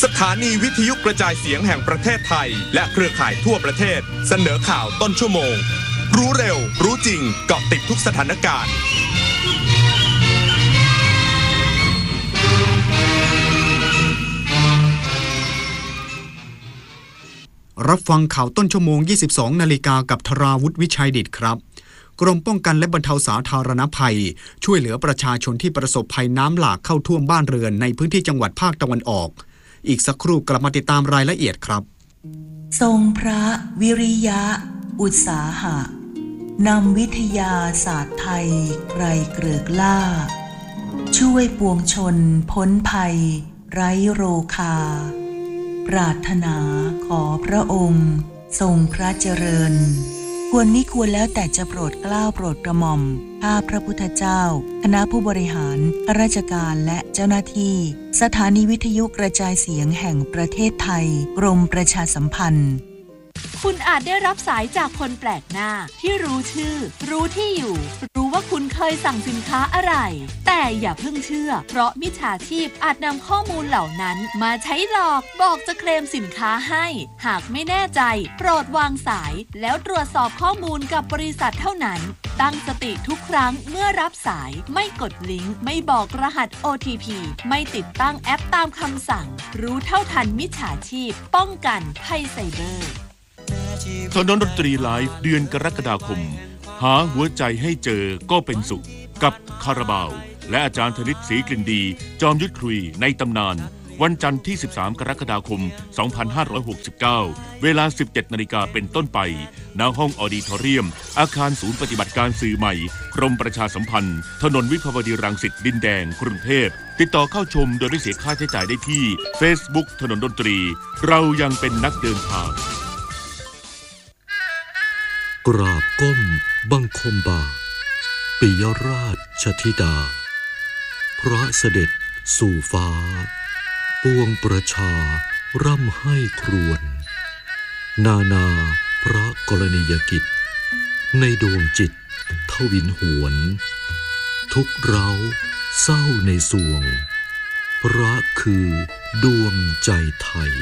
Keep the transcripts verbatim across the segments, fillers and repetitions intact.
สถานีวิทยุกระจายเสียงแห่งประเทศไทยและเครือข่ายทั่วประเทศเสนอข่าวต้นชั่วโมงรู้เร็วรู้จริงเกาะติดทุกสถานการณ์รับฟังข่าวต้นชั่วโมง ยี่สิบสอง นาฬิกากับธราวุฒิวิชัยดิษฐ์ครับกรมป้องกันและบรรเทาสาธารณภัยช่วยเหลือประชาชนที่ประสบภัยน้ำหลากเข้าท่วมบ้านเรือนในพื้นที่จังหวัดภาคตะวันออกอีกสักครู่กลับมาติดตามรายละเอียดครับทรงพระวิริยะอุตสาหะนำวิทยาศาสตร์ไทยไกรเกลือกล้าช่วยปวงชนพ้นภัยไร้โรคาปรารถนาขอพระองค์ทรงพระเจริญควรมิควรแล้วแต่จะโปรดเกล้าโปรดกระหม่อมข้าพระพุทธเจ้าคณะผู้บริหารข้าราชการและเจ้าหน้าที่สถานีวิทยุกระจายเสียงแห่งประเทศไทยกรมประชาสัมพันธ์คุณอาจได้รับสายจากคนแปลกหน้าที่รู้ชื่อรู้ที่อยู่รู้ว่าคุณเคยสั่งสินค้าอะไรแต่อย่าเพิ่งเชื่อเพราะมิจฉาชีพอาจนำข้อมูลเหล่านั้นมาใช้หลอกบอกจะเคลมสินค้าให้หากไม่แน่ใจโปรดวางสายแล้วตรวจสอบข้อมูลกับบริษัทเท่านั้นตั้งสติทุกครั้งเมื่อรับสายไม่กดลิงก์ไม่บอกรหัส โอ ที พี ไม่ติดตั้งแอปตามคำสั่งรู้เท่าทันมิจฉาชีพป้องกันภัยไซเบอร์ถนนดนตรีไลฟ์เดือนกรกฎาคมหาหัวใจให้เจอก็เป็นสุขกับคาราบาวและอาจารย์ธนิตศรีกลิ่นดีจอมยุทธคุยในตำนานวันจันทร์ที่สิบสามกรกฎาคมสองพันห้าร้อยหกสิบเก้าเวลา สิบเจ็ดนาฬิกาเป็นต้นไปณห้องออดิทอเรียมอาคารศูนย์ปฏิบัติการสื่อใหม่กรมประชาสัมพันธ์ถนนวิภาวดีรังสิตดินแดงกรุงเทพติดต่อเข้าชมโดยไม่เสียค่าใช้จ่ายได้ที่ Facebook ถนนดนตรีเรายังเป็นนักเดินทางกราบก้มบังคมบาทปิยราชธิดาพระเสด็จสู่ฟ้าปวงประชาร่ำให้ครวญนานาพระกรณียกิจในดวงจิตทวินหวนทุกเร้าเศร้าในสวงพระคือดวงใจไทย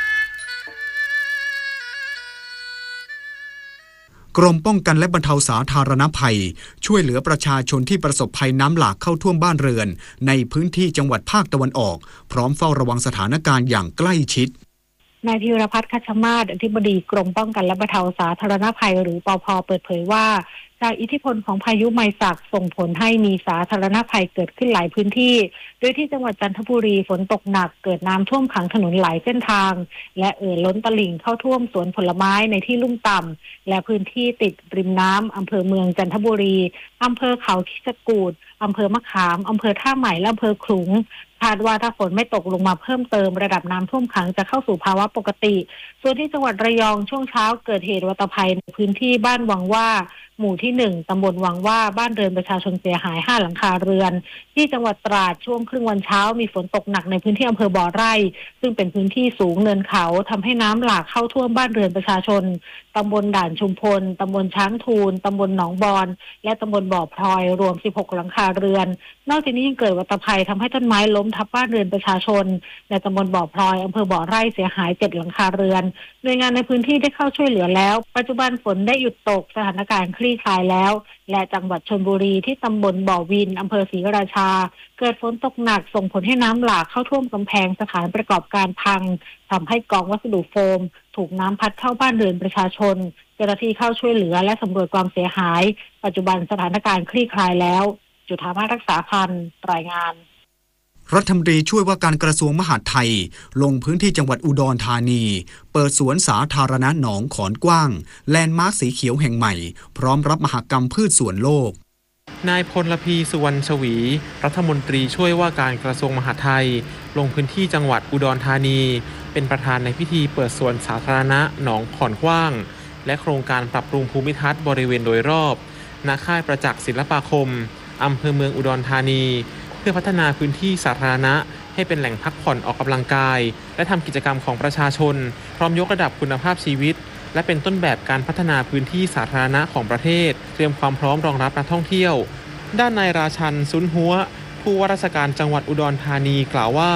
กรมป้องกันและบรรเทาสาธารณภัยช่วยเหลือประชาชนที่ประสบภัยน้ำหลากเข้าท่วมบ้านเรือนในพื้นที่จังหวัดภาคตะวันออกพร้อมเฝ้าระวังสถานการณ์อย่างใกล้ชิดนายธีรพัฒน์คัชมาศอธิบดีกรมป้องกันและบรรเทาสาธารณภัยหรือปภ.เปิดเผยว่าจากอิทธิพลของพายุไมศักส่งผลให้มีสาธารณภัยเกิดขึ้นหลายพื้นที่โดยที่จังหวัดจันทบุรีฝนตกหนักเกิดน้ำท่วมขังถนนหลายเส้นทางและเอ่อล้นตลิ่งเข้าท่วมสวนผลไม้ในที่ลุ่มต่ำและพื้นที่ติดริมน้ำอำเภอเมืองจันทบุรีอำเภอเขาคิชกูฏอำเภอมะขามอำเภอท่าใหม่และอำเภอขลุงคาดว่าถ้าฝนไม่ตกลงมาเพิ่มเติมระดับน้ำท่วมขังจะเข้าสู่ภาวะปกติส่วนที่จังหวัดระยองช่วงเช้าเกิดเหตุวัตภัยในพื้นที่บ้านวังว่าหมู่ที่หนึ่งตำบลวังว่าบ้านเรือนประชาชนเสียหายห้าหลังคาเรือนที่จังหวัดตราดช่วงครึ่งวันเช้ามีฝนตกหนักในพื้นที่อำเภอบ่อไร่ซึ่งเป็นพื้นที่สูงเนินเขาทำให้น้ำหลากเข้าท่วมบ้านเรือนประชาชนตำบลด่านชุมพลตำบลช้างทูลตำบลหนองบอนและตำบลบ่อพลอยรวมสิบหกหลังคาเรือนนอกจากนี้ยังเกิดวัตภัยทำให้ต้นไม้ล้มทับบ้านเรือนประชาชนในตำบลบ่อพลอยอำเภอบ่อไร่เสียหายเจ็ดหลังคาเรือนหน่วยงานในพื้นที่ได้เข้าช่วยเหลือแล้วปัจจุบันฝนได้หยุดตกสถานการณ์คลี่คลายแล้วและจังหวัดชลบุรีที่ตำบลบ่อวินอำเภอศรีราชาเกิดฝนตกหนักส่งผลให้น้ำหลากเข้าท่วมกำแพงสถานประกอบการพังทำให้กองวัสดุโฟมถูกน้ำพัดเข้าบ้านเรือนประชาชนเจ้าหน้าที่เข้าช่วยเหลือและสำรวจความเสียหายปัจจุบันสถานการณ์คลี่คลายแล้วจุฑามาศรักษาพันธ์รายงานรัฐมนตรีช่วยว่าการกระทรวงมหาดไทยลงพื้นที่จังหวัดอุดรธานีเปิดสวนสาธารณะหนองขอนกว้างแลนด์มาร์คสีเขียวแห่งใหม่พร้อมรับมหกรรมพืชสวนโลกนายพลพีสุวรรณชวีรัฐมนตรีช่วยว่าการกระทรวงมหาดไทยลงพื้นที่จังหวัดอุดรธานีเป็นประธานในพิธีเปิดสวนสาธารณะหนองขอนกว้างและโครงการปรับปรุงภูมิทัศน์บริเวณโดยรอบณค่ายประจักษ์ศิลปาคมอำเภอเมืองอุดรธานีเพื่อพัฒนาพื้นที่สาธารณะให้เป็นแหล่งพักผ่อนออกกำลังกายและทำกิจกรรมของประชาชนพร้อมยกระดับคุณภาพชีวิตและเป็นต้นแบบการพัฒนาพื้นที่สาธารณะของประเทศเตรียมความพร้อมรองรับนักท่องเที่ยวด้านนายราชันสุนหัวผู้ว่าราชการจังหวัดอุดรธานีกล่าวว่า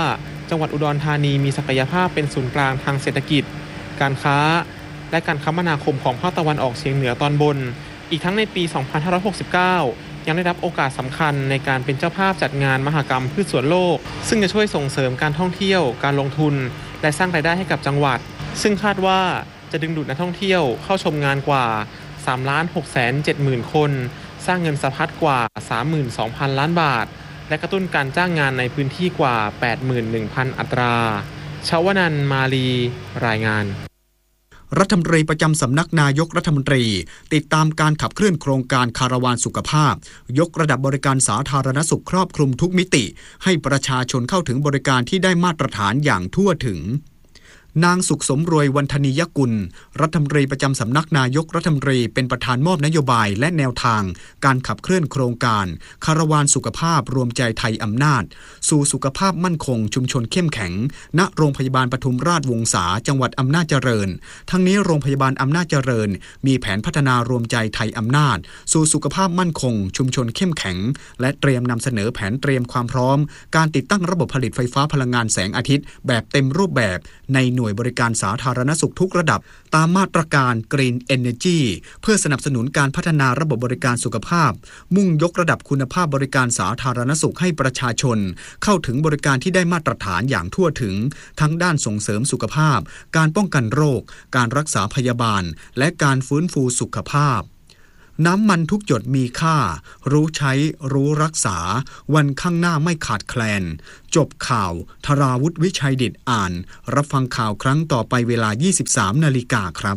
จังหวัดอุดรธานีมีศักยภาพเป็นศูนย์กลางทางเศรษฐกิจการค้าและการคมนาคมของภาคตะวันออกเฉียงเหนือตอนบนอีกทั้งในปี สองพันห้าร้อยหกสิบเก้า ยังได้รับโอกาสสำคัญในการเป็นเจ้าภาพจัดงานมหกรรมพืชสวนโลกซึ่งจะช่วยส่งเสริมการท่องเที่ยวการลงทุนและสร้างรายได้ให้กับจังหวัดซึ่งคาดว่าจะดึงดูดนักท่องเที่ยวเข้าชมงานกว่า สามล้านหกแสนเจ็ดหมื่น คนสร้างเงินสะพัดกว่า สามหมื่นสองพัน ล้านบาทและกระตุ้นการจ้างงานในพื้นที่กว่า แปดหมื่นหนึ่งพัน อัตราชวนันท์มาลีรายงานรัฐมนตรีประจำสำนักนายกรัฐมนตรีติดตามการขับเคลื่อนโครงการคาราวานสุขภาพยกระดับบริการสาธารณสุขครอบคลุมทุกมิติให้ประชาชนเข้าถึงบริการที่ได้มาตรฐานอย่างทั่วถึงนางสุขสมรวยวันธนียกุลรัฐมนตรีประจำสำนักนายกรัฐมนตรีเป็นประธานมอบนโยบายและแนวทางการขับเคลื่อนโครงการคาราวานสุขภาพรวมใจไทยอำนาจสู่สุขภาพมั่นคงชุมชนเข้มแข็งณโรงพยาบาลปทุมราชวงศาจังหวัดอำนาจเจริญทั้งนี้โรงพยาบาลอำนาจเจริญมีแผนพัฒนารวมใจไทยอำนาจสู่สุขภาพมั่นคงชุมชนเข้มแข็งและเตรียมนำเสนอแผนเตรียมความพร้อมการติดตั้งระบบผลิตไฟฟ้าพลังงานแสงอาทิตย์แบบเต็มรูปแบบในหน่วยบริการสาธารณสุขทุกระดับตามมาตรการ Green Energy เพื่อสนับสนุนการพัฒนาระบบบริการสุขภาพมุ่งยกระดับคุณภาพบริการสาธารณสุขให้ประชาชนเข้าถึงบริการที่ได้มาตรฐานอย่างทั่วถึงทั้งด้านส่งเสริมสุขภาพการป้องกันโรคการรักษาพยาบาลและการฟื้นฟูสุขภาพน้ำมันทุกหยดมีค่ารู้ใช้รู้รักษาวันข้างหน้าไม่ขาดแคลนจบข่าวธราวุฒิวิชัยดิษฐ์อ่านรับฟังข่าวครั้งต่อไปเวลา ยี่สิบสาม นาฬิกาครับ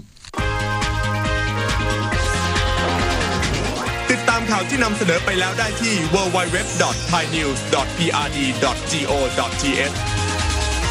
ติดตามข่าวที่นำเสนอไปแล้วได้ที่ ดับเบิลยู ดับเบิลยู ดับเบิลยู ดอท ไทยนิวส์ ดอท พี อาร์ ดี ดอท จี โอ ดอท ที เอช